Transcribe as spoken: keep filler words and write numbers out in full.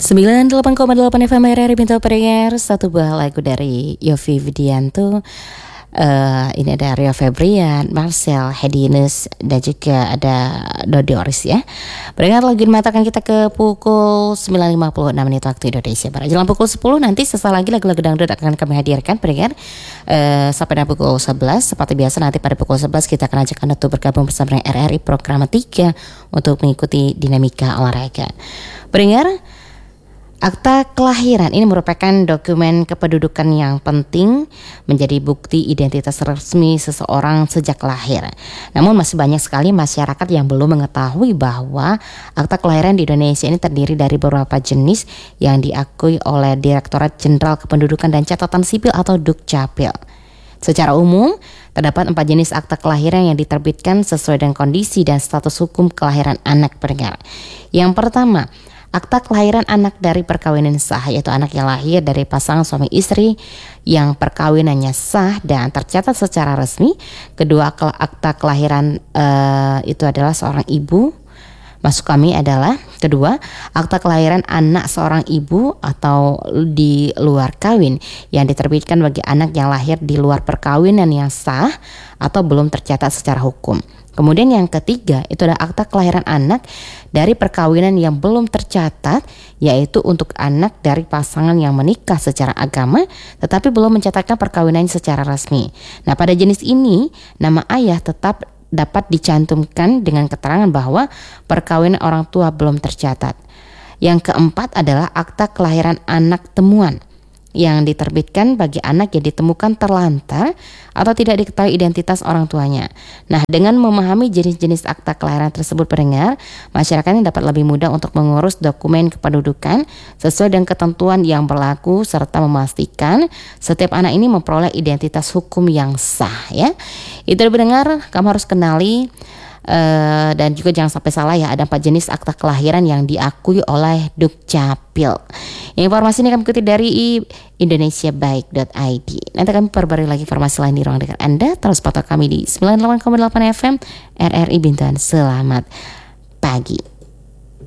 sembilan puluh delapan koma delapan F M R R I Bintang Pendengar. Satu buah lagu dari Yovie Widianto. Uh, ini ada Rio Febrian, Marcel, Hedinus, dan juga ada Dodi Oris ya. Pendengar, lagu ini mengatakan kita ke pukul sembilan lima puluh enam menit waktu Indonesia Barat. Jelang pukul sepuluh nanti sesaat lagi lagu-lagu dangdut akan kami hadirkan pendengar uh, sampai dengan pukul sebelas. Seperti biasa nanti pada pukul sebelas kita akan ajak Anda untuk bergabung bersama dengan R R I Program tiga untuk mengikuti dinamika olahraga. Pendengar, akta kelahiran ini merupakan dokumen kependudukan yang penting, menjadi bukti identitas resmi seseorang sejak lahir. Namun masih banyak sekali masyarakat yang belum mengetahui bahwa akta kelahiran di Indonesia ini terdiri dari beberapa jenis yang diakui oleh Direktorat Jenderal Kependudukan dan Catatan Sipil atau Dukcapil. Secara umum, terdapat empat jenis akta kelahiran yang diterbitkan sesuai dengan kondisi dan status hukum kelahiran anak pendengar. Yang pertama, akta kelahiran anak dari perkawinan sah, yaitu anak yang lahir dari pasangan suami istri yang perkawinannya sah dan tercatat secara resmi. Kedua, akta kelahiran uh, itu adalah seorang ibu. Maksud kami adalah kedua, akta kelahiran anak seorang ibu atau di luar kawin yang diterbitkan bagi anak yang lahir di luar perkawinan yang sah atau belum tercatat secara hukum. Kemudian yang ketiga itu adalah akta kelahiran anak dari perkawinan yang belum tercatat, yaitu untuk anak dari pasangan yang menikah secara agama tetapi belum mencatatkan perkawinannya secara resmi. Nah, pada jenis ini nama ayah tetap dapat dicantumkan dengan keterangan bahwa perkawinan orang tua belum tercatat. Yang keempat adalah akta kelahiran anak temuan yang diterbitkan bagi anak yang ditemukan terlantar atau tidak diketahui identitas orang tuanya. Nah, dengan memahami jenis-jenis akta kelahiran tersebut pendengar, masyarakat ini dapat lebih mudah untuk mengurus dokumen kependudukan sesuai dengan ketentuan yang berlaku serta memastikan setiap anak ini memperoleh identitas hukum yang sah ya. Itu pendengar, kamu harus kenali Uh, dan juga jangan sampai salah ya, ada empat jenis akta kelahiran yang diakui oleh Dukcapil. Informasi ini kami kutip dari indonesia baik dot i d. Nanti kami perbarui lagi informasi lain di ruang dengar Anda. Terus pantau kami di sembilan puluh delapan koma delapan F M R R I Bintan. Selamat pagi.